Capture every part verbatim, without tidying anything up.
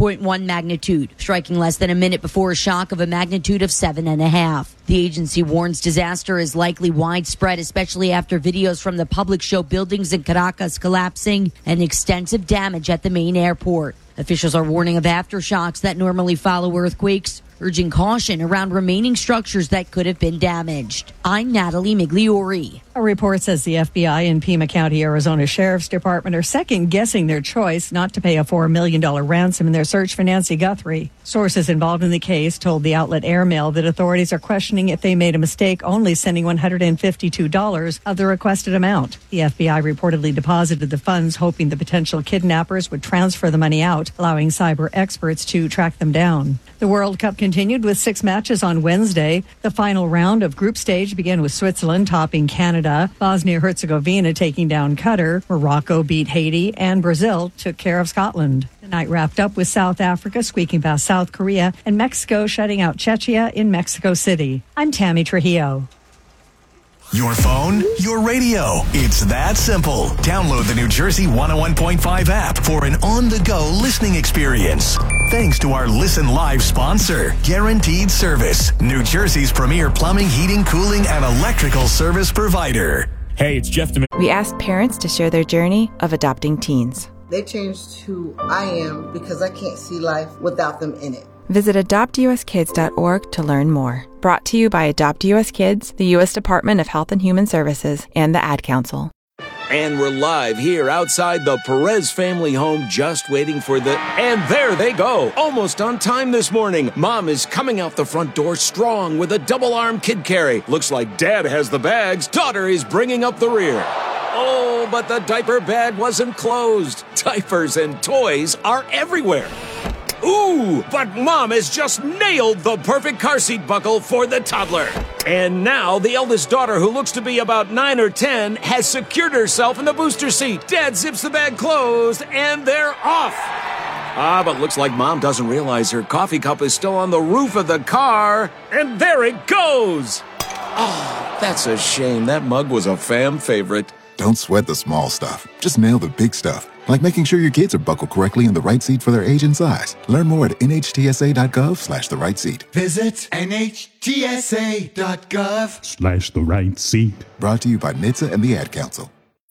point one magnitude, striking less than a minute before a shock of a magnitude of seven and a half. The agency warns disaster is likely widespread, especially after videos from the public show buildings in Caracas collapsing and extensive damage at the main airport. Officials are warning of aftershocks that normally follow earthquakes, urging caution around remaining structures that could have been damaged. I'm Natalie Migliori. A report says the F B I and Pima County, Arizona Sheriff's Department are second-guessing their choice not to pay a four million dollars ransom in their search for Nancy Guthrie. Sources involved in the case told the outlet Airmail that authorities are questioning if they made a mistake only sending one hundred fifty-two dollars of the requested amount. The F B I reportedly deposited the funds hoping the potential kidnappers would transfer the money out, allowing cyber experts to track them down. The World Cup continued with six matches on Wednesday. The final round of group stage began with Switzerland topping Canada, Bosnia-Herzegovina taking down Qatar, Morocco beat Haiti, and Brazil took care of Scotland. The night wrapped up with South Africa squeaking past South Korea and Mexico shutting out Czechia in Mexico City. I'm Tammy Trujillo. Your phone, your radio. It's that simple. Download the New Jersey one oh one point five app for an on-the-go listening experience. Thanks to our Listen Live sponsor, Guaranteed Service, New Jersey's premier plumbing, heating, cooling, and electrical service provider. Hey, it's Jeff DeMille. We asked parents to share their journey of adopting teens. They changed who I am because I can't see life without them in it. Visit adopt u s kids dot org to learn more. Brought to you by Adopt U S Kids, the U S Department of Health and Human Services, and the Ad Council. And we're live here outside the Perez family home, just waiting for the... And there they go, almost on time this morning. Mom is coming out the front door strong with a double-arm kid carry. Looks like Dad has the bags. Daughter is bringing up the rear. Oh, but the diaper bag wasn't closed. Diapers and toys are everywhere. Ooh, but Mom has just nailed the perfect car seat buckle for the toddler. And now the eldest daughter, who looks to be about nine or ten, has secured herself in the booster seat. Dad zips the bag closed, and they're off. Ah, but looks like Mom doesn't realize her coffee cup is still on the roof of the car. And there it goes. Oh, that's a shame. That mug was a fam favorite. Don't sweat the small stuff. Just nail the big stuff. Like making sure your kids are buckled correctly in the right seat for their age and size. Learn more at N H T S A dot gov slash the right seat. Visit N H T S A dot gov slash the right seat. Brought to you by N H T S A and the Ad Council.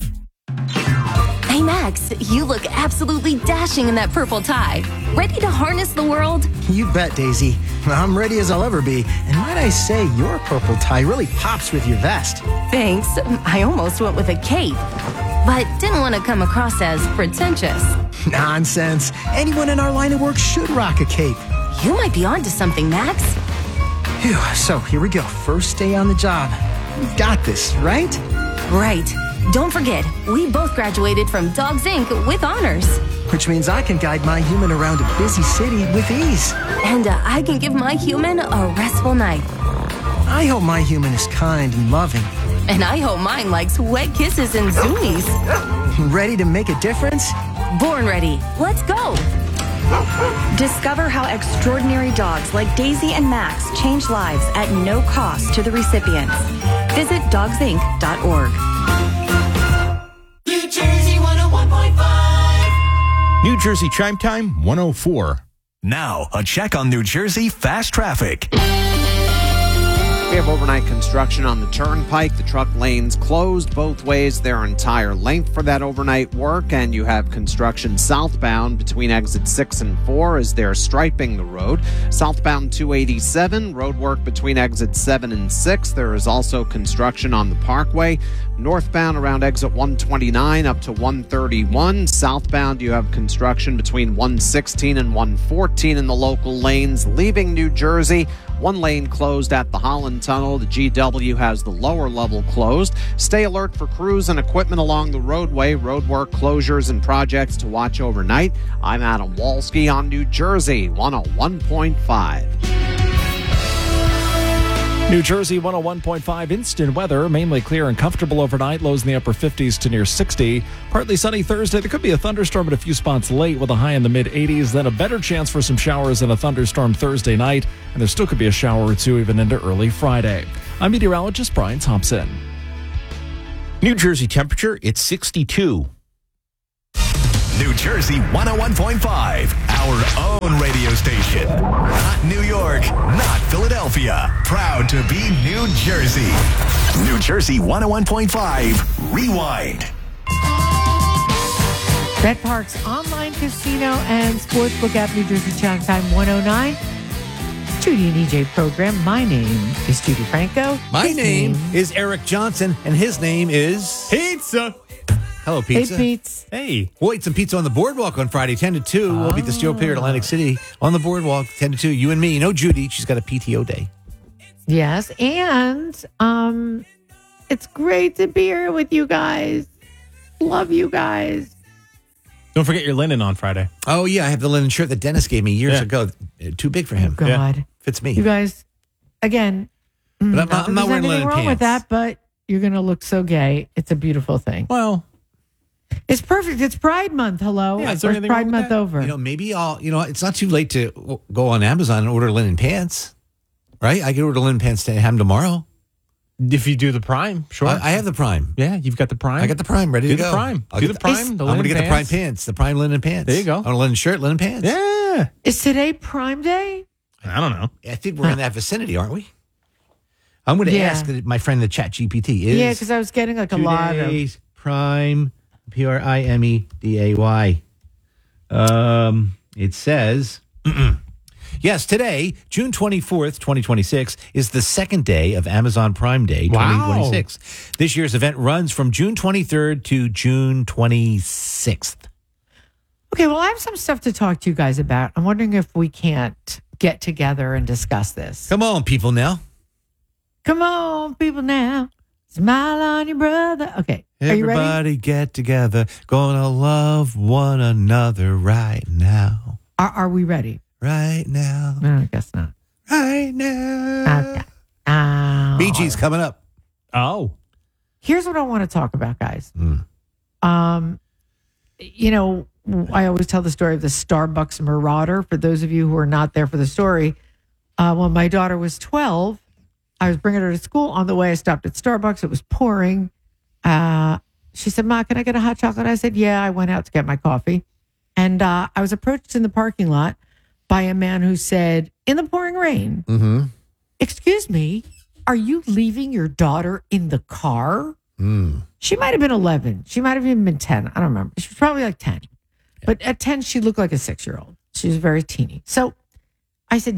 Hey, Max, you look absolutely dashing in that purple tie. Ready to harness the world? You bet, Daisy. I'm ready as I'll ever be. And might I say, your purple tie really pops with your vest. Thanks. I almost went with a cape, but didn't want to come across as pretentious. Nonsense. Anyone in our line of work should rock a cape. You might be onto something, Max. Phew, so here we go. First day on the job. You got this, right? Right. Don't forget, we both graduated from Dogs Incorporated with honors. Which means I can guide my human around a busy city with ease. And uh, I can give my human a restful night. I hope my human is kind and loving. And I hope mine likes wet kisses and zoomies. Ready to make a difference? Born ready. Let's go. Discover how extraordinary dogs like Daisy and Max change lives at no cost to the recipients. Visit dogs inc dot org. New Jersey one oh one point five. New Jersey Chime Time one oh four. Now, a check on New Jersey fast traffic. We have overnight construction on the Turnpike. The truck lanes closed both ways their entire length for that overnight work, and you have construction southbound between exit six and four as they're striping the road. Southbound two eighty-seven, road work between exits seven and six. There is also construction on the Parkway. Northbound around exit one twenty-nine up to one thirty-one. Southbound, you have construction between one sixteen and one fourteen in the local lanes. Leaving New Jersey, one lane closed at the Holland Tunnel. The G W has the lower level closed. Stay alert for crews and equipment along the roadway. Roadwork closures and projects to watch overnight. I'm Adam Walski on New Jersey one oh one point five. New Jersey one oh one point five instant weather, mainly clear and comfortable overnight, lows in the upper fifties to near sixty. Partly sunny Thursday. There could be a thunderstorm at a few spots late with a high in the mid eighties, then a better chance for some showers and a thunderstorm Thursday night, and there still could be a shower or two even into early Friday. I'm meteorologist Brian Thompson. New Jersey temperature, it's sixty-two. New Jersey one oh one point five, our own not Philadelphia. Proud to be New Jersey. New Jersey one oh one point five. Rewind. BetPark's online casino and sportsbook app, New Jersey Chime Time one oh nine. Judy and E J program. My name is Judy Franco. My His name, name is Eric Johnson, and his name is Pizza. Hello, Pizza. Hey, Pizza. Hey. We'll eat some pizza on the boardwalk on Friday, ten to two. Oh. We'll be at the Steel Pier at Atlantic City on the boardwalk, ten to two. You and me. No Judy. She's got a P T O day. Yes, and um, it's great to be here with you guys. Love you guys. Don't forget your linen on Friday. Oh, yeah. I have the linen shirt that Dennis gave me years yeah. ago. Too big for him. Oh, God. Yeah. Fits me. You guys, again, but I'm not, not, I'm not wearing linen wrong pants. with that, but you're going to look so gay. It's a beautiful thing. Well, it's perfect. It's Pride Month. Hello. Yeah, It's Pride Month that? over. You know, maybe I'll, you know, it's not too late to go on Amazon and order linen pants, right? I can order linen pants to have them tomorrow. If you do the Prime, sure. I, I have the Prime. Yeah, you've got the Prime. I got the Prime ready do to go. The Prime. I'll do get the Prime. The I'm going to get pants. the Prime pants, the Prime linen pants. There you go. On a linen shirt, linen pants. Yeah. Is today Prime Day? I don't know. I think we're in that vicinity, aren't we? I'm going to Yeah. ask my friend the Chat G P T. Is Yeah, because I was getting like a lot of. today's Prime, P R I M E D A Y. Um, it says, yes, today, June twenty-fourth, twenty twenty-six, is the second day of Amazon Prime Day twenty twenty-six. Wow. This year's event runs from June twenty-third to June twenty-sixth. Okay, well, I have some stuff to talk to you guys about. I'm wondering if we can't get together and discuss this. Come on, people now. Come on, people now. Smile on your brother. Okay, are you ready? Everybody get together. Gonna love one another right now. Are, are we ready? Right now. No, I guess not. Right now. Okay. Uh, Bee Gees coming up. Oh. Here's what I want to talk about, guys. Mm. Um, you know, I always tell the story of the Starbucks Marauder. For those of you who are not there for the story, uh, when my daughter was twelve, I was bringing her to school. On the way, I stopped at Starbucks. It was pouring. Uh, she said, "Ma, can I get a hot chocolate?" I said, "Yeah." I went out to get my coffee. And uh, I was approached in the parking lot by a man who said, in the pouring rain, mm-hmm. "Excuse me, are you leaving your daughter in the car?" Mm. She might have been eleven. She might have even been ten. I don't remember. She was probably like ten. But at ten, she looked like a six-year-old. She was very teeny. So I said,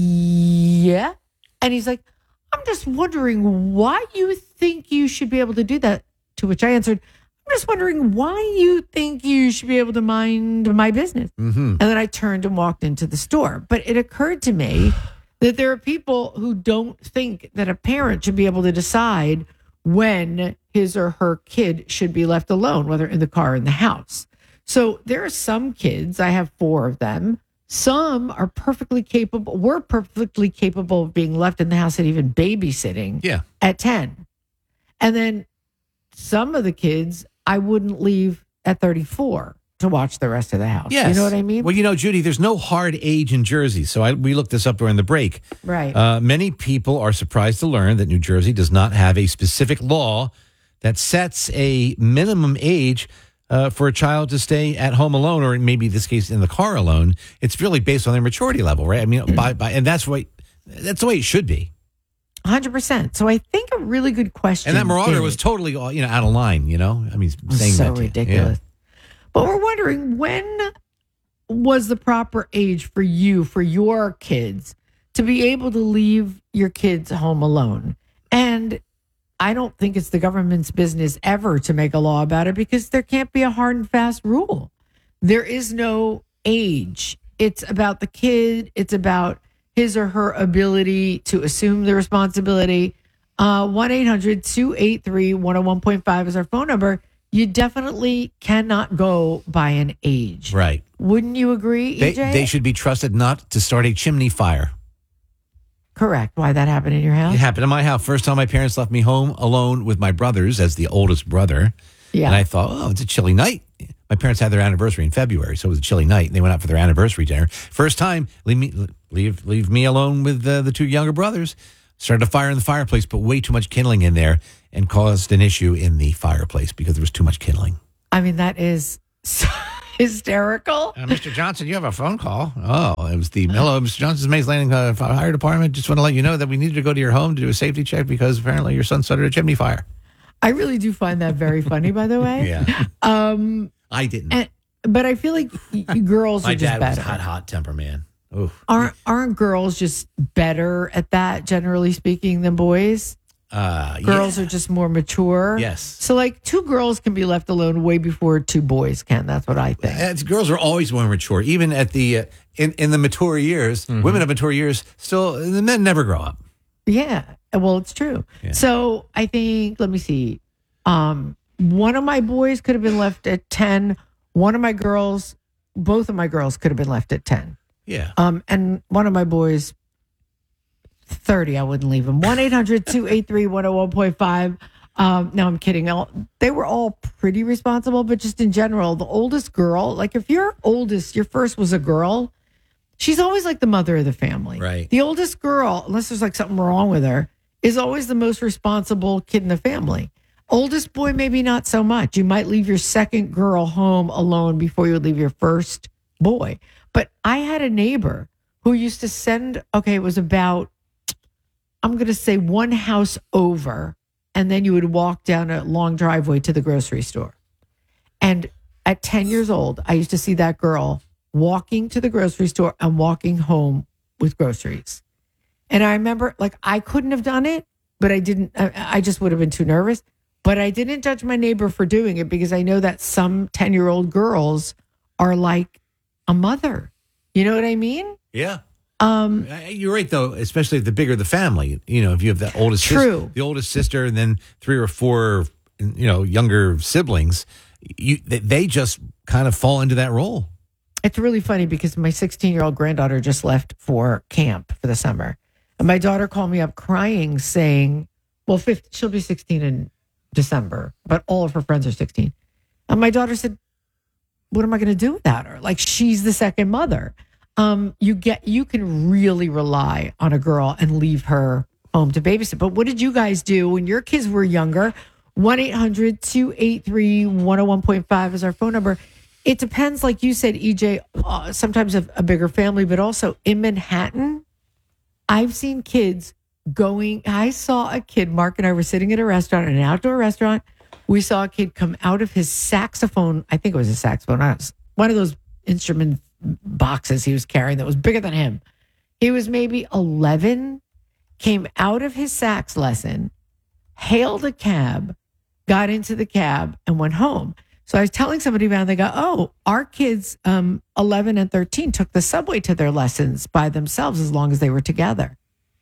yeah. And he's like, "I'm just wondering why you think you should be able to do that." To which I answered, "I'm just wondering why you think you should be able to mind my business." Mm-hmm. And then I turned and walked into the store. But it occurred to me that there are people who don't think that a parent should be able to decide when his or her kid should be left alone, whether in the car or in the house. So there are some kids, I have four of them. Some are perfectly capable, were perfectly capable of being left in the house and even babysitting yeah. at ten. And then some of the kids, I wouldn't leave at thirty-four to watch the rest of the house. Yes. You know what I mean? Well, you know, Judy, there's no hard age in Jersey. So I, we looked this up during the break. Right. Uh, many people are surprised to learn that New Jersey does not have a specific law that sets a minimum age Uh, for a child to stay at home alone, or maybe in this case in the car alone. It's really based on their maturity level, right? I mean, by, by and that's what that's the way it should be. one hundred percent. So I think a really good question. And that Marauder is, was totally, you know, out of line. You know, I mean, saying so that to you. ridiculous. Yeah. But we're wondering, when was the proper age for you, for your kids, to be able to leave your kids home alone? And I don't think it's the government's business ever to make a law about it, because there can't be a hard and fast rule. There is no age. It's about the kid. It's about his or her ability to assume the responsibility. Uh, one eight hundred two eight three one oh one point five is our phone number. You definitely cannot go by an age. Right. Wouldn't you agree, E J? They, they should be trusted not to start a chimney fire. Correct. Why that happened in your house? It happened in my house. First time my parents left me home alone with my brothers as the oldest brother. Yeah. And I thought, oh, it's a chilly night. My parents had their anniversary in February, so it was a chilly night. And they went out for their anniversary dinner. First time, leave me leave leave me alone with uh, the two younger brothers. Started a fire in the fireplace, put way too much kindling in there, and caused an issue in the fireplace because there was too much kindling. I mean, that is so, hysterical. Uh, Mister Johnson, you have a phone call. Oh, it was the hello, Mister Johnson's Mays Landing uh, Fire Department. Just want to let you know that we needed to go to your home to do a safety check because apparently your son started a chimney fire. I really do find that very funny, by the way. Yeah. Um, I didn't. and, but I feel like y- y- girls My are just dad better. was hot, hot temper, man. Oof. Aren't aren't girls just better at that, generally speaking, than boys? Uh, Girls yeah. are just more mature. Yes. So, like, two girls can be left alone way before two boys can. That's what I think. It's, girls are always more mature, even at the uh, in in the mature years. Mm-hmm. Women of mature years still the men never grow up. Yeah. Well, it's true. Yeah. So I think, let me see. Um, one of my boys could have been left at ten. One of my girls, both of my girls could have been left at ten. Yeah. Um, and one of my boys, thirty, I wouldn't leave him. one eight hundred two eight three one oh one point five. Um, no, I'm kidding. I'll, they were all pretty responsible, but just in general, the oldest girl, like if your oldest, your first was a girl, she's always like the mother of the family. Right. The oldest girl, unless there's like something wrong with her, is always the most responsible kid in the family. Oldest boy, maybe not so much. You might leave your second girl home alone before you would leave your first boy. But I had a neighbor who used to send, okay, it was about, I'm going to say one house over, and then you would walk down a long driveway to the grocery store. And at ten years old, I used to see that girl walking to the grocery store and walking home with groceries. And I remember, like, I couldn't have done it, but I didn't, I, I just would have been too nervous. But I didn't judge my neighbor for doing it because I know that some ten-year-old girls are like a mother. You know what I mean? Yeah. Um, You're right, though, especially the bigger the family. You know, if you have the oldest True. sis- the oldest sister and then three or four, you know, younger siblings, you they, they just kind of fall into that role. It's really funny because my sixteen-year-old granddaughter just left for camp for the summer. And my daughter called me up crying saying, well, fifty, she'll be sixteen in December, but all of her friends are sixteen. And my daughter said, what am I going to do without her? Like, she's the second mother. Um, you get, you can really rely on a girl and leave her home to babysit. But what did you guys do when your kids were younger? one eight hundred two eight three one oh one point five is our phone number. It depends, like you said, E J, uh, sometimes a, a bigger family, but also in Manhattan, I've seen kids going, I saw a kid, Mark and I were sitting at a restaurant, an outdoor restaurant. We saw a kid come out of his saxophone. I think it was a saxophone. I was, one of those instrument boxes he was carrying that was bigger than him. He was maybe eleven, came out of his sax lesson, hailed a cab, got into the cab, and went home. So I was telling somebody about it, they go, oh, our kids, um, eleven and thirteen, took the subway to their lessons by themselves as long as they were together.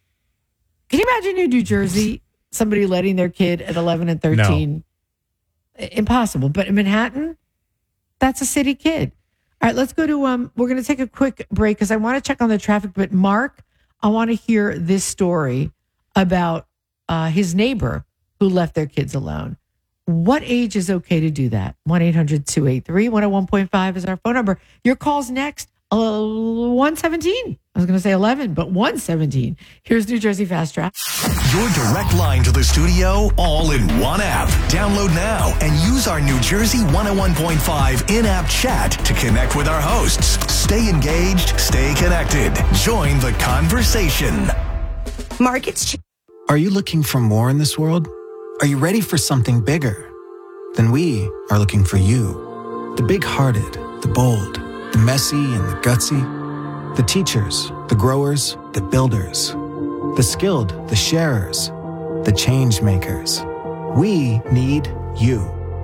Can you imagine in New Jersey, somebody letting their kid at eleven and thirteen? No. Impossible. But in Manhattan, that's a city kid. All right, let's go to, um. we're going to take a quick break because I want to check on the traffic. But Mark, I want to hear this story about uh, his neighbor who left their kids alone. What age is okay to do that? one eight hundred two eight three one oh one point five is our phone number. Your call's next. Uh, one seventeen. I was going to say eleven, but one seventeen. Here's New Jersey Fast Track. Your direct line to the studio, all in one app. Download now and use our New Jersey one oh one point five in-app chat to connect with our hosts. Stay engaged, stay connected. Join the conversation. Markets. Ch- Are you looking for more in this world? Are you ready for something bigger? Then we are looking for you. The big-hearted, the bold, the messy and the gutsy. The teachers, the growers, the builders. The skilled, the sharers, the change makers. We need you.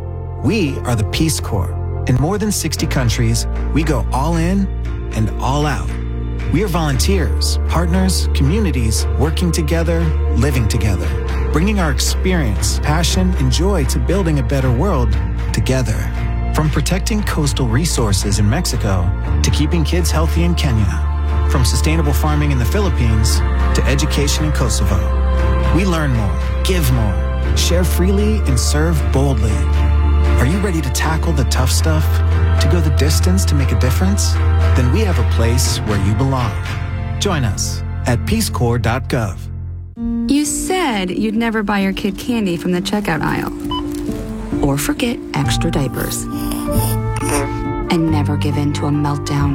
We are the Peace Corps. In more than sixty countries, we go all in and all out. We are volunteers, partners, communities, working together, living together, bringing our experience, passion, and joy to building a better world together. From protecting coastal resources in Mexico to keeping kids healthy in Kenya. From sustainable farming in the Philippines to education in Kosovo. We learn more, give more, share freely, and serve boldly. Are you ready to tackle the tough stuff? To go the distance to make a difference? Then we have a place where you belong. Join us at peace corps dot gov. You said you'd never buy your kid candy from the checkout aisle. Or forget extra diapers. and never give in to a meltdown.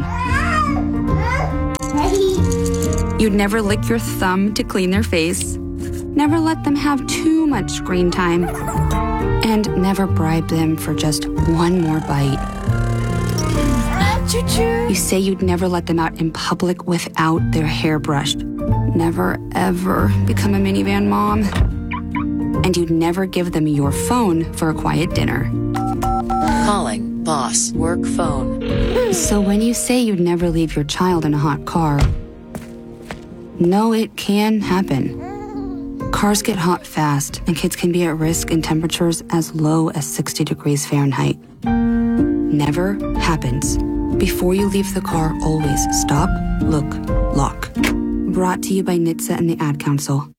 You'd never lick your thumb to clean their face, never let them have too much screen time, and never bribe them for just one more bite. You say you'd never let them out in public without their hair brushed, never ever become a minivan mom, and you'd never give them your phone for a quiet dinner. Calling boss work phone. So when you say you'd never leave your child in a hot car, no, it can happen. Cars get hot fast, and kids can be at risk in temperatures as low as sixty degrees Fahrenheit. Never happens. Before you leave the car, always stop, look, lock. Brought to you by N H T S A and the Ad Council.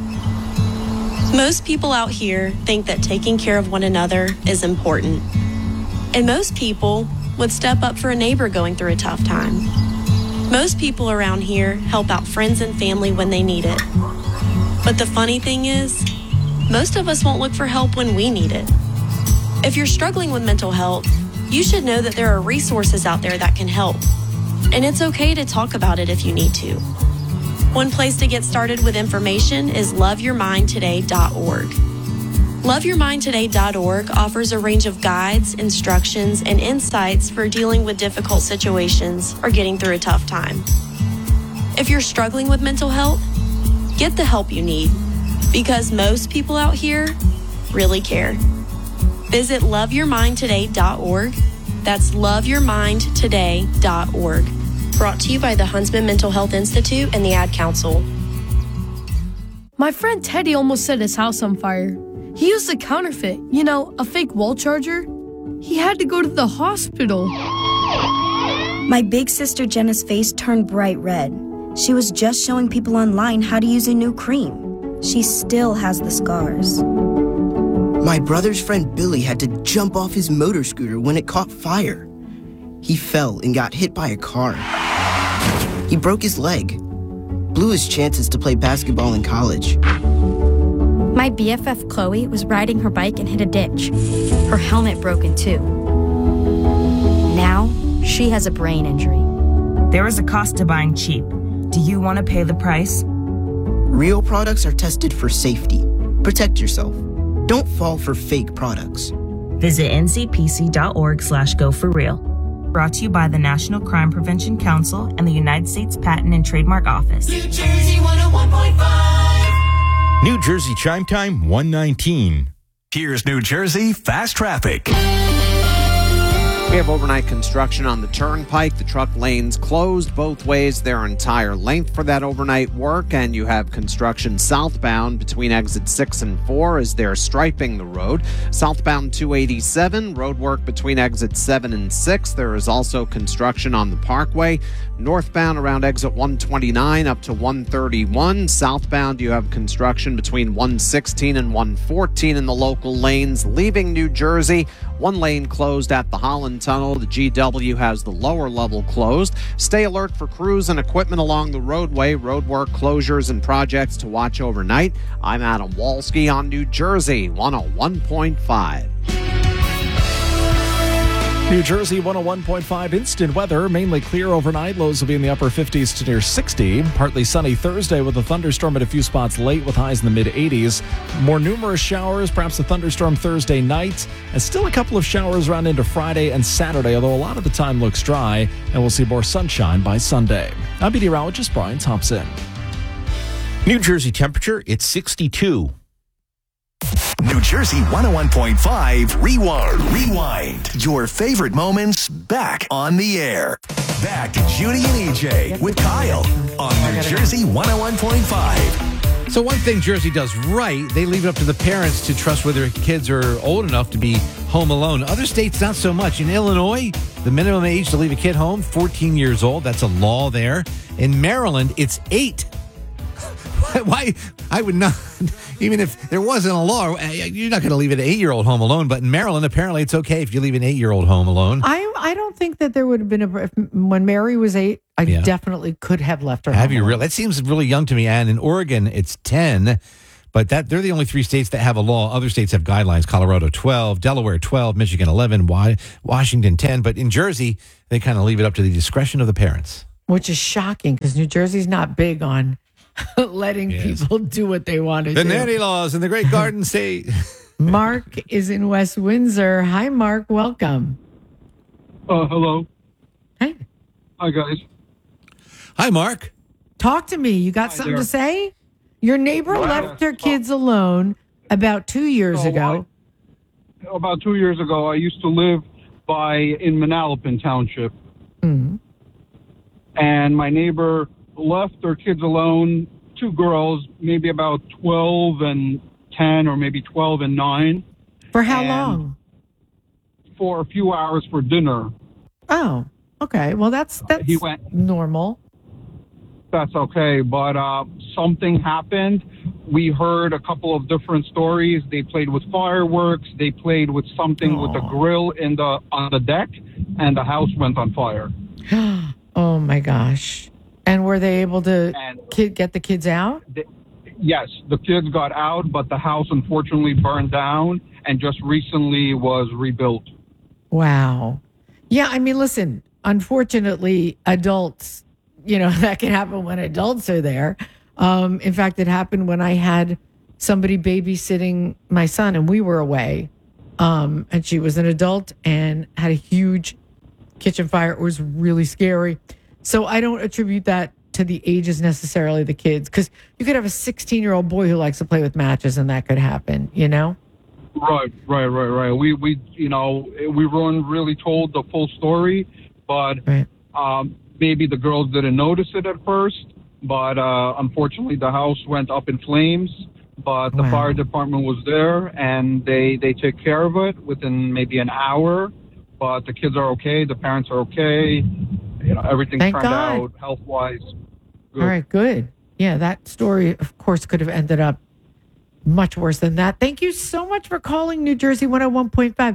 Most people out here think that taking care of one another is important. And most people would step up for a neighbor going through a tough time. Most people around here help out friends and family when they need it. But the funny thing is, most of us won't look for help when we need it. If you're struggling with mental health, you should know that there are resources out there that can help. And it's okay to talk about it if you need to. One place to get started with information is love your mind today dot org. love your mind today dot org offers a range of guides, instructions, and insights for dealing with difficult situations or getting through a tough time. If you're struggling with mental health, get the help you need, because most people out here really care. Visit love your mind today dot org. That's love your mind today dot org. Brought to you by the Huntsman Mental Health Institute and the Ad Council. My friend Teddy almost set his house on fire. He used a counterfeit, you know, a fake wall charger. He had to go to the hospital. My big sister Jenna's face turned bright red. She was just showing people online how to use a new cream. She still has the scars. My brother's friend Billy had to jump off his motor scooter when it caught fire. He fell and got hit by a car. He broke his leg, blew his chances to play basketball in college. My B F F Chloe was riding her bike and hit a ditch. Her helmet broke in two. Now, she has a brain injury. There is a cost to buying cheap. Do you want to pay the price? Real products are tested for safety. Protect yourself. Don't fall for fake products. Visit N C P C dot org slash go for real. Brought to you by the National Crime Prevention Council and the United States Patent and Trademark Office. New Jersey one oh one point five. New Jersey Chime Time one nineteen. Here's New Jersey Fast Traffic. We have overnight construction on the turnpike. The truck lanes closed both ways their entire length for that overnight work, and you have construction southbound between exit six and four as they're striping the road. Southbound two eighty-seven, road work between exit seven and six. There is also construction on the parkway. Northbound around exit one twenty-nine up to one thirty-one. Southbound you have construction between one sixteen and one fourteen in the local lanes. Leaving New Jersey, one lane closed at the Holland Tunnel. The G W has the lower level closed. Stay alert for crews and equipment along the roadway. Roadwork closures and projects to watch overnight. I'm Adam Walski on New Jersey one oh one point five. New Jersey one oh one point five instant weather. Mainly clear overnight. Lows will be in the upper fifties to near sixty. Partly sunny Thursday with a thunderstorm at a few spots late with highs in the mid eighties. More numerous showers, perhaps a thunderstorm Thursday night. And still a couple of showers around into Friday and Saturday, although a lot of the time looks dry. And we'll see more sunshine by Sunday. I'm meteorologist Brian Thompson. New Jersey temperature, it's sixty-two. New Jersey one oh one point five Rewind. Rewind. Your favorite moments back on the air. Back to Judy and E J with Kyle on New Jersey one oh one point five. So one thing Jersey does right, they leave it up to the parents to trust whether kids are old enough to be home alone. Other states, not so much. In Illinois, the minimum age to leave a kid home, fourteen years old. That's a law there. In Maryland, it's eight. Why? I would not, even if there wasn't a law, you're not going to leave an eight-year-old home alone. But in Maryland, apparently it's okay if you leave an eight-year-old home alone. I I don't think that there would have been a, if, when Mary was eight, I yeah. definitely could have left her Have home you alone. really? That seems really young to me. And in Oregon, it's ten. But that they're the only three states that have a law. Other states have guidelines. Colorado twelve, Delaware twelve, Michigan eleven, Washington ten. But in Jersey, they kind of leave it up to the discretion of the parents. Which is shocking because New Jersey's not big on letting Yes. people do what they want to The do. nanny laws in the great Garden State. Mark is in West Windsor. Hi, Mark. Welcome. Uh, hello. Hey. Hi, guys. Hi, Mark. Talk to me. You got Hi something there. to say? Your neighbor Well, left her kids alone about two years So ago. I- about two years ago, I used to live by in Manalapan Township, Mm-hmm. and my neighbor left her kids alone. Two girls, maybe about twelve and ten, or maybe twelve and nine. For how And long? For a few hours for dinner. Oh, okay. Well, that's that's He went- normal. That's okay, but uh, something happened. We heard a couple of different stories. They played with fireworks. They played with something with a grill in the on the deck, and the house went on fire. Oh my gosh! And were they able to And- kid, get the kids out? Yes, the kids got out, but the house unfortunately burned down and just recently was rebuilt. Wow. Yeah, I mean, listen. Unfortunately, adults, you know, that can happen when adults are there. Um, in fact, it happened when I had somebody babysitting my son, and we were away. Um, and she was an adult and had a huge kitchen fire. It was really scary. So I don't attribute that to the ages necessarily, the kids, because you could have a sixteen-year-old boy who likes to play with matches, and that could happen, you know? Right, right, right, right. We, we, you know, we weren't really told the full story, but um, maybe the girls didn't notice it at first. But uh, unfortunately, the house went up in flames. But the Wow. fire department was there, and they they took care of it within maybe an hour. But the kids are okay. The parents are okay. You know, everything Thank turned God. out health wise. All right, good. Yeah, that story, of course, could have ended up much worse than that. Thank you so much for calling New Jersey one oh one point five.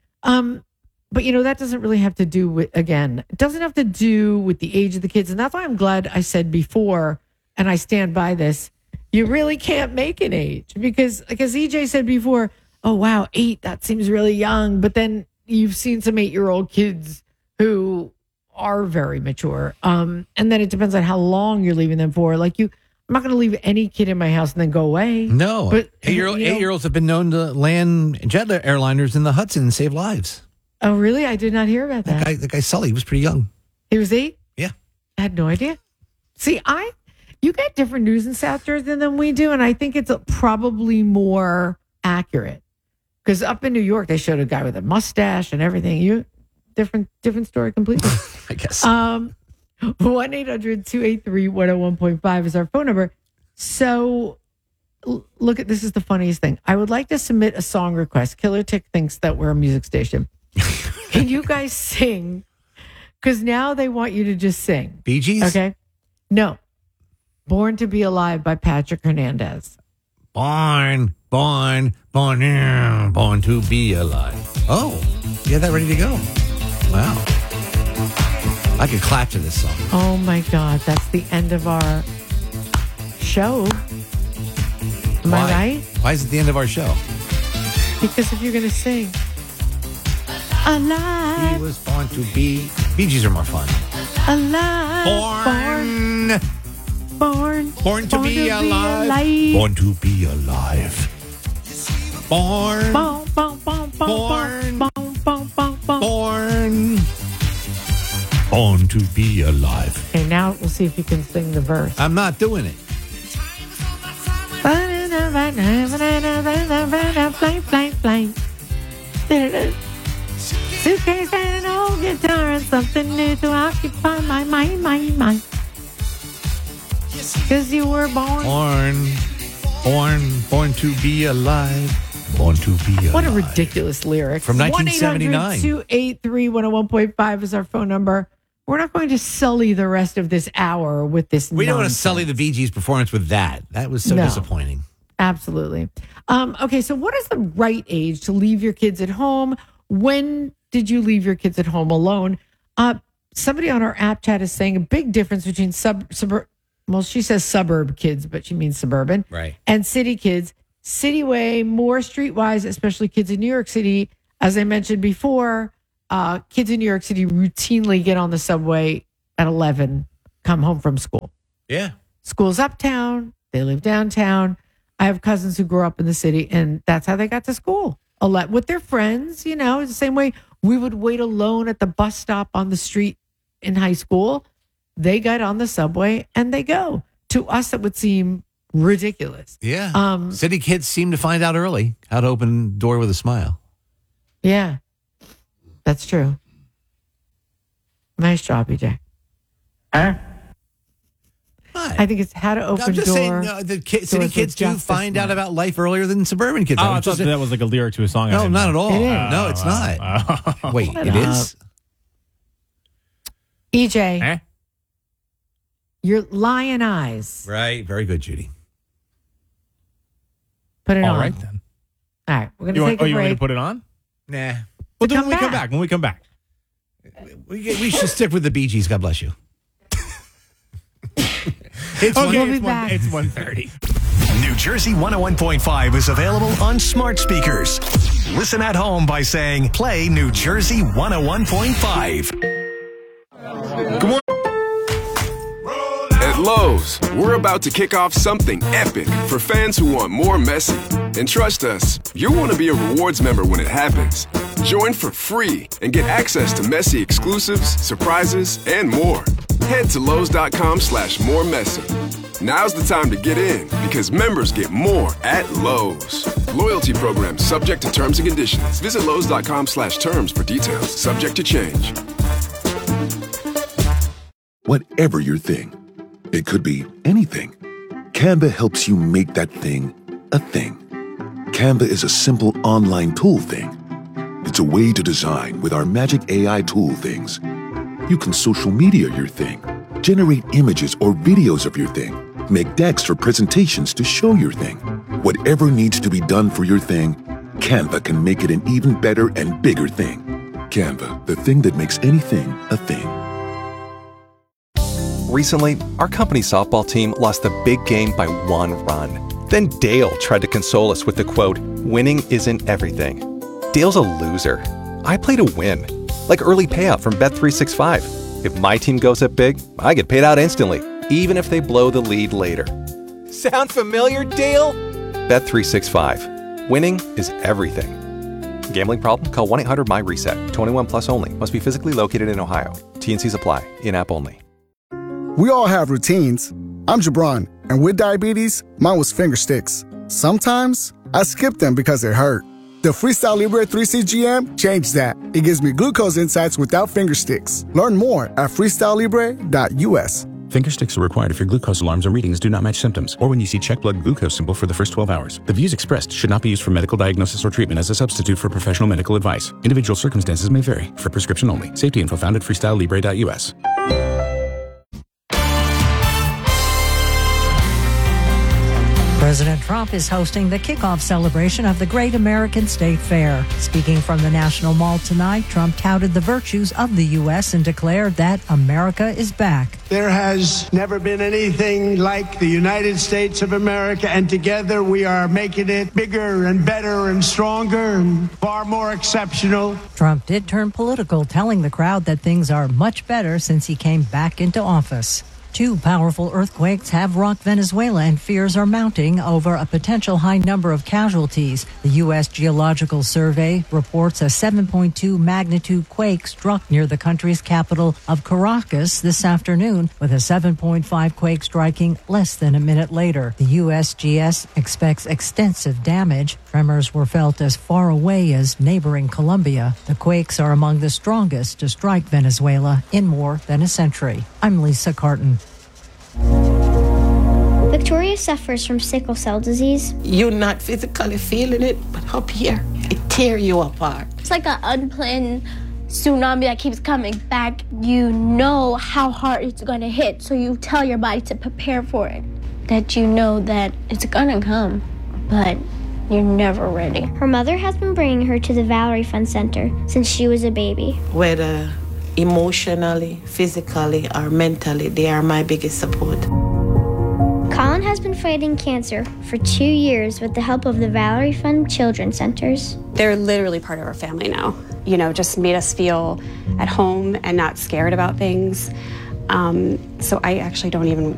Um, but, you know, that doesn't really have to do with, again, it doesn't have to do with the age of the kids. And that's why I'm glad I said before, and I stand by this, you really can't make an age. Because, like as E J said before, oh, wow, eight, that seems really young. But then you've seen some eight-year-old kids who are very mature. Um, and then it depends on how long you're leaving them for. Like you, I'm not going to leave any kid in my house and then go away. No. But Eight-year-old, you know- eight-year-olds have been known to land jet airliners in the Hudson and save lives. Oh, really? I did not hear about that. That guy, the guy Sully, he was pretty young. He was eight? Yeah. I had no idea. See, I, you get different news in South Jersey than we do, and I think it's probably more accurate. Because up in New York, they showed a guy with a mustache and everything. You, different, different story completely. I guess. Um, one eight hundred two eight three one oh one point five is our phone number. So, l- look at this is the funniest thing. I would like to submit a song request. Killer Tick thinks that we're a music station. Can you guys sing? Because now they want you to just sing. Bee Gees? Okay. No. Born to Be Alive by Patrick Hernandez. Born, born, born, yeah, born to be alive. Oh, you had that ready to go. Wow. I could clap to this song. Oh my God. That's the end of our show. Am Why? I right? Why is it the end of our show? Because if you're going to sing. Alive. He was born to be. Bee Gees are more fun. Alive. Born. Born. Born to be alive. alive. Born to be alive. Born. Bom, bom, bom, bom, Born. bom, bom, bom, bom, bom. Born. Born to be alive. Okay, now we'll see if you can sing the verse. I'm not doing it. Flame, flame, flame. Suitcase and an old guitar and something new to occupy my mind, mind, mind. Because you were born. Born. Born. Born to be alive. Born to be alive. What a ridiculous lyric. From nineteen seventy-nine. two eight three one oh one point five is our phone number. We're not going to sully the rest of this hour with this We don't want to nonsense. sully the Bee Gees performance with that. That was so No. disappointing. Absolutely. Um, okay, so what is the right age to leave your kids at home? When did you leave your kids at home alone? Uh, somebody on our app chat is saying a big difference between sub, sub well, she says suburb kids, but she means suburban. Right. And city kids. City way, more streetwise, especially kids in New York City. As I mentioned before, uh, kids in New York City routinely get on the subway at eleven, come home from school. Yeah. School's uptown. They live downtown. I have cousins who grew up in the city, and that's how they got to school. A lot with their friends, you know, it's the same way we would wait alone at the bus stop on the street in high school. They got on the subway and they go. To us, it would seem ridiculous. Yeah. Um, City kids seem to find out early how to open the door with a smile. Yeah, that's true. Nice job, E J. Huh? I think it's how to open I'm just door. saying, no, the ki- city doors kids with do justice find out now. about life earlier than suburban kids. Oh, I'm I thought just- that was like a lyric to a song. I No, didn't not know. at all. It is. No, it's not. Wait, Shut it up. is? E J, Eh? your lion eyes. Right. Very good, Judy. Put it All on. right, then. All right, we're going You to want, take oh, a you want me break. to put it on? Nah. We'll do it come when we come back. back. When we come back. We, we should stick with the Bee Gees. God bless you. It's Okay, one- We'll be it's, one, back. it's one thirty. New Jersey one oh one point five is available on smart speakers. Listen at home by saying, play New Jersey one oh one point five. At Lowe's, we're about to kick off something epic for fans who want more Messi. And trust us, you'll want to be a rewards member when it happens. Join for free and get access to Messi exclusives, surprises, and more. Head to Lowe's.com slash more Messi. Now's the time to get in because members get more at Lowe's. Loyalty program subject to terms and conditions. Visit Lowe's.com slash terms for details. Subject to change. Whatever your thing, it could be anything. Canva helps you make that thing a thing. Canva is a simple online tool thing. It's a way to design with our magic A I tool things. You can social media your thing, generate images or videos of your thing, make decks or presentations to show your thing. Whatever needs to be done for your thing, Canva can make it an even better and bigger thing. Canva, the thing that makes anything a thing. Recently, our company softball team lost the big game by one run. Then Dale tried to console us with the quote, "Winning isn't everything." Dale's a loser. I play to win. Like early payout from Bet three sixty-five. If my team goes up big, I get paid out instantly, even if they blow the lead later. Sound familiar, Dale? Bet three sixty-five. Winning is everything. Gambling problem? Call one eight hundred M Y reset. twenty-one plus only. Must be physically located in Ohio. T N Cs apply. In-app only. We all have routines. I'm Jabron, and with diabetes, mine was finger sticks. Sometimes I skip them because it hurt. The Freestyle Libre three C G M changed that. It gives me glucose insights without finger sticks. Learn more at freestyle libre dot U S. Finger sticks are required if your glucose alarms or readings do not match symptoms, or when you see check blood glucose symbol for the first twelve hours. The views expressed should not be used for medical diagnosis or treatment as a substitute for professional medical advice. Individual circumstances may vary. For prescription only. Safety info found at freestyle libre dot U S. President Trump is hosting the kickoff celebration of the Great American State Fair. Speaking from the National Mall tonight, Trump touted the virtues of the U S and declared that America is back. There has never been anything like the United States of America, and together we are making it bigger and better and stronger and far more exceptional. Trump did turn political, telling the crowd that things are much better since he came back into office. Two powerful earthquakes have rocked Venezuela, and fears are mounting over a potential high number of casualties. The U S Geological Survey reports a seven point two magnitude quake struck near the country's capital of Caracas this afternoon, with a seven point five quake striking less than a minute later. The U S G S expects extensive damage. Tremors were felt as far away as neighboring Colombia. The quakes are among the strongest to strike Venezuela in more than a century. I'm Lisa Carton. Victoria suffers from sickle cell disease. You're not physically feeling it, but up here, it tear you apart. It's like an unplanned tsunami that keeps coming back. You know how hard it's going to hit, so you tell your body to prepare for it. That you know that it's going to come, but you're never ready. Her mother has been bringing her to the Valerie Fun Center since she was a baby. Whether emotionally, physically, or mentally, they are my biggest support. Colin has been fighting cancer for two years with the help of the Valerie Fund Children's Centers. They're literally part of our family now. You know, just made us feel at home and not scared about things. Um, so I actually don't even